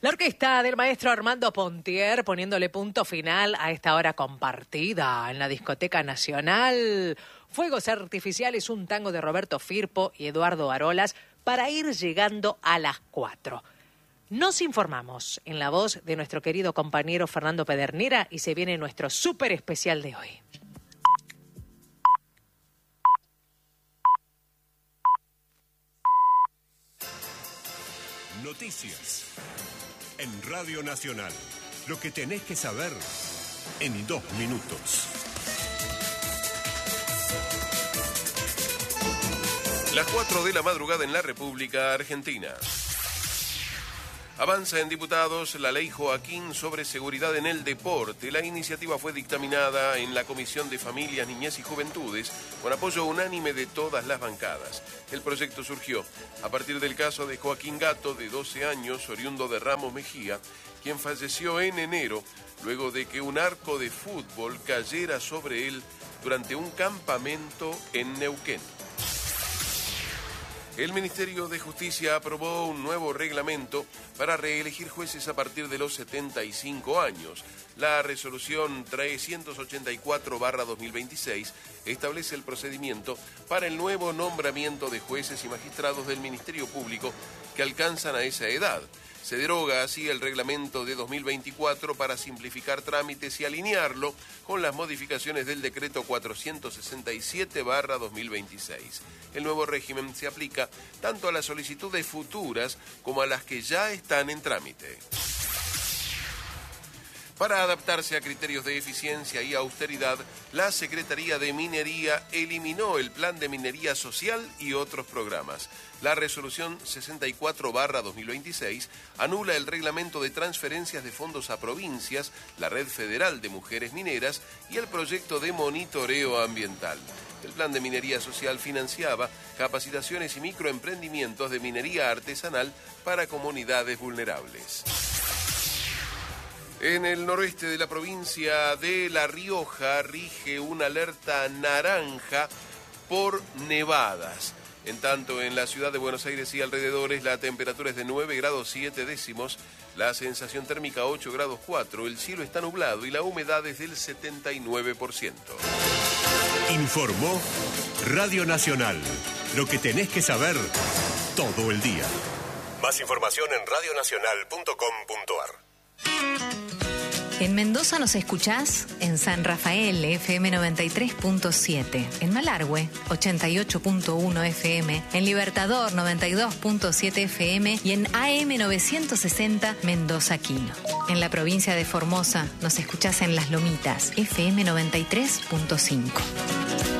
La orquesta del maestro Armando Pontier poniéndole punto final a esta hora compartida en la Discoteca Nacional. Fuegos Artificiales, un tango de Roberto Firpo y Eduardo Arolas para ir llegando a las 4. Nos informamos en la voz de nuestro querido compañero Fernando Pedernera y se viene nuestro súper especial de hoy. Noticias en Radio Nacional. Lo que tenés que saber en 2 minutos. Las 4 de la madrugada en la República Argentina. Avanza en diputados la ley Joaquín sobre seguridad en el deporte. La iniciativa fue dictaminada en la Comisión de Familias, Niñez y Juventudes con apoyo unánime de todas las bancadas. El proyecto surgió a partir del caso de Joaquín Gato, de 12 años, oriundo de Ramos Mejía, quien falleció en enero luego de que un arco de fútbol cayera sobre él durante un campamento en Neuquén. El Ministerio de Justicia aprobó un nuevo reglamento para reelegir jueces a partir de los 75 años. La resolución 384/2026 establece el procedimiento para el nuevo nombramiento de jueces y magistrados del Ministerio Público que alcanzan a esa edad. Se deroga así el reglamento de 2024 para simplificar trámites y alinearlo con las modificaciones del decreto 467/2026. El nuevo régimen se aplica tanto a las solicitudes futuras como a las que ya están en trámite. Para adaptarse a criterios de eficiencia y austeridad, la Secretaría de Minería eliminó el Plan de Minería Social y otros programas. La resolución 64/2026 anula el reglamento de transferencias de fondos a provincias, la Red Federal de Mujeres Mineras y el proyecto de monitoreo ambiental. El Plan de Minería Social financiaba capacitaciones y microemprendimientos de minería artesanal para comunidades vulnerables. En el noroeste de la provincia de La Rioja rige una alerta naranja por nevadas. En tanto, en la ciudad de Buenos Aires y alrededores, la temperatura es de 9 grados 7 décimos, la sensación térmica 8 grados 4, el cielo está nublado y la humedad es del 79%. Informó Radio Nacional. Lo que tenés que saber todo el día. Más información en radionacional.com.ar. En Mendoza nos escuchás en San Rafael, FM 93.7, en Malargüe, 88.1 FM, en Libertador, 92.7 FM y en AM 960 Mendoza Quino. En la provincia de Formosa nos escuchás en Las Lomitas, FM 93.5.